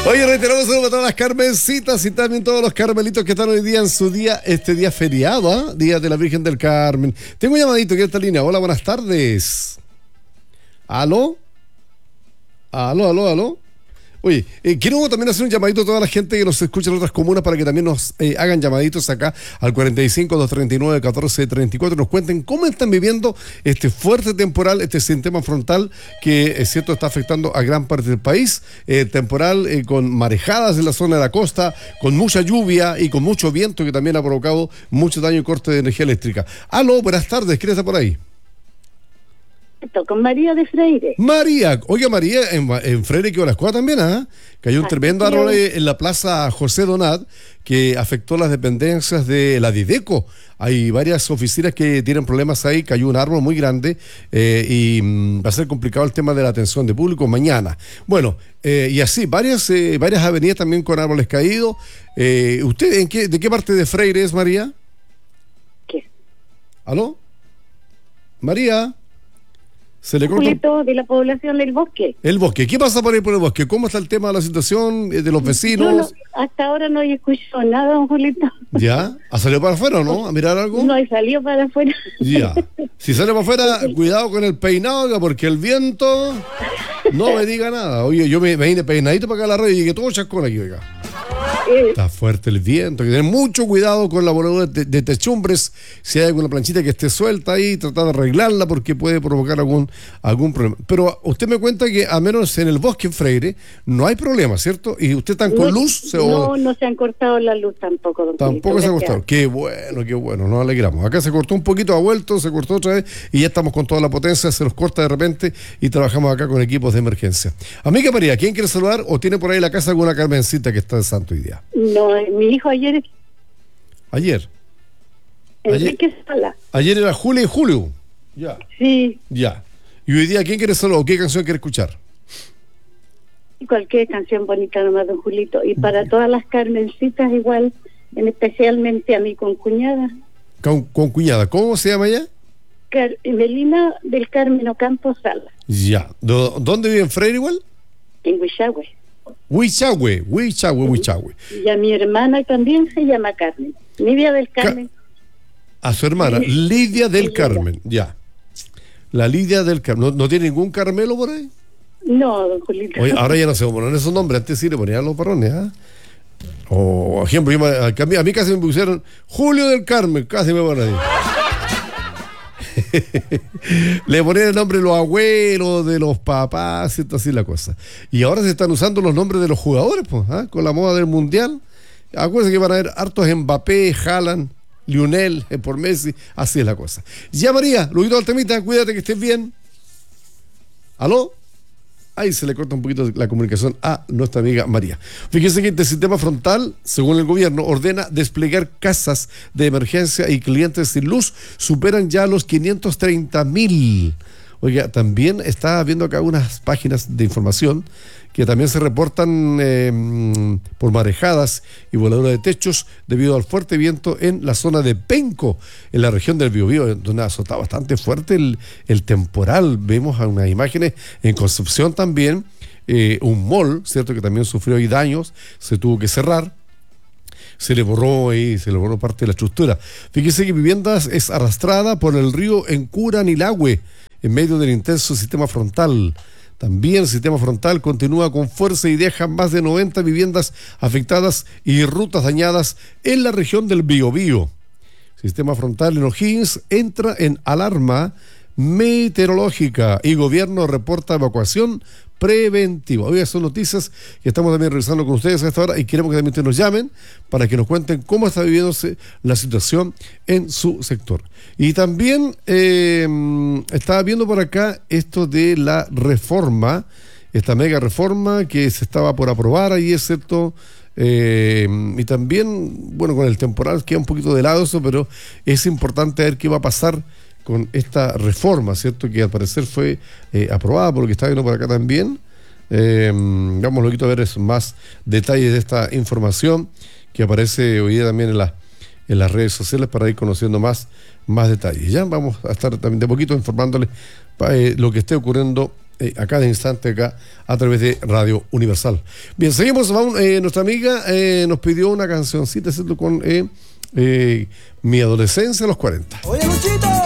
Oye, reiteramos saludos a todas las Carmencitas y también todos los carmelitos que están hoy día en su día, este día feriado, ¿eh? Día de la Virgen del Carmen. Tengo un llamadito aquí en esta línea. Hola, buenas tardes. ¿Aló? ¿Aló? Oye, quiero también hacer un llamadito a toda la gente que nos escucha en otras comunas para que también nos hagan llamaditos acá al 45-239-1434 y nos cuenten cómo están viviendo este fuerte temporal, este sistema frontal que es cierto está afectando a gran parte del país. Temporal con marejadas en la zona de la costa, con mucha lluvia y con mucho viento que también ha provocado mucho daño y corte de energía eléctrica. Aló, buenas tardes, ¿quién está por ahí? Con María de Freire. María, oiga María, en Freire quedó la escuela también, ¿ah? Cayó un tremendo árbol en la plaza José Donat que afectó las dependencias de la Dideco. Hay varias oficinas que tienen problemas ahí, cayó un árbol muy grande y va a ser complicado el tema de la atención de público mañana. Bueno, y así, varias avenidas también con árboles caídos. ¿Usted de qué parte de Freire es, María? ¿Qué? ¿Aló? María. Se le corta de la población del Bosque. El Bosque. ¿Qué pasa por ahí por el Bosque? ¿Cómo está el tema de la situación de los vecinos? Hasta ahora no he escuchado nada, don Julito. ¿Ya? ¿Ha salido para afuera o no? ¿A mirar algo? No he salido para afuera. Ya. Si sale para afuera, cuidado con el peinado, porque el viento no me diga nada. Oye, yo me vine peinadito para acá a la red y llegué todo chascón aquí, oiga. Está fuerte el viento, hay que tener mucho cuidado con la voladura de techumbres. Si hay alguna planchita que esté suelta ahí, tratar de arreglarla porque puede provocar algún problema. Pero usted me cuenta que a menos en el Bosque en Freire no hay problema, ¿cierto? ¿Y usted están con luz? No se han cortado la luz tampoco, don Tampoco se ha cortado. Qué bueno, nos alegramos. Acá se cortó un poquito, ha vuelto, se cortó otra vez y ya estamos con toda la potencia, se nos corta de repente y trabajamos acá con equipos de emergencia. Amiga María, ¿quién quiere saludar o tiene por ahí en la casa alguna Carmencita que está de santo hoy día? No, mi hijo ayer. Enrique Sala. Ayer era Julio y Julio. Ya. Sí. Ya. ¿Y hoy día quién quiere saludar o qué canción quiere escuchar? Cualquier canción bonita nomás, don Julito. Y para todas las Carmencitas igual, especialmente a mi concuñada. Con cuñada. ¿Cómo se llama ella? Melina del Carmen Ocampo Sala. Ya. ¿Dónde vive en Freire igual? En Huichahue. Huichahue. Y a mi hermana también se llama Carmen. Lidia del Carmen. A su hermana, Lidia del Carmen, ya. La Lidia del Carmen. ¿No tiene ningún Carmelo por ahí? No, don Julito. Oye, ahora ya no se ponen esos nombres, antes sí le ponían los varones, ¿ah? O, ejemplo, a mí casi me pusieron Julio del Carmen, casi me van a decir. Le ponían el nombre de los abuelos, de los papás, ¿cierto? Así la cosa. Y ahora se están usando los nombres de los jugadores, pues, ¿ah? Con la moda del mundial. Acuérdense que van a haber hartos Mbappé, Haaland, Lionel, por Messi, así es la cosa. Ya María, Luisito Altemita, cuídate que estés bien. ¿Aló? Ahí se le corta un poquito la comunicación a nuestra amiga María. Fíjense que este sistema frontal, según el gobierno, ordena desplegar casas de emergencia y clientes sin luz superan ya los 530,000. Oiga, también está viendo acá unas páginas de información que también se reportan por marejadas y voladuras de techos debido al fuerte viento en la zona de Penco, en la región del Biobío, donde ha azotado bastante fuerte el temporal. Vemos unas imágenes en Concepción también, un mall, ¿cierto?, que también sufrió ahí daños, se tuvo que cerrar. Se le borró parte de la estructura. Fíjese que Viviendas es arrastrada por el río Encuranilagüe en medio del intenso sistema frontal. También el sistema frontal continúa con fuerza y deja más de 90 viviendas afectadas y rutas dañadas en la región del Biobío. Sistema frontal en O'Higgins entra en alarma meteorológica y gobierno reporta evacuación preventiva. Hoy son noticias que estamos también revisando con ustedes a esta hora y queremos que también ustedes nos llamen para que nos cuenten cómo está viviéndose la situación en su sector. Y también estaba viendo por acá esto de la reforma, esta mega reforma que se estaba por aprobar ahí, es cierto. Y también, bueno, con el temporal queda un poquito de lado eso, pero es importante ver qué va a pasar con esta reforma, ¿cierto? Que al parecer fue aprobada por lo que está viendo por acá también. Vamos luego a ver más detalles de esta información que aparece hoy día también en las redes sociales para ir conociendo más detalles. Ya vamos a estar también de poquito informándoles lo que esté ocurriendo a cada instante acá a través de Radio Universal. Bien, seguimos. Nuestra amiga nos pidió una cancioncita, ¿cierto? Con Mi adolescencia a los 40. Oye, Luchito.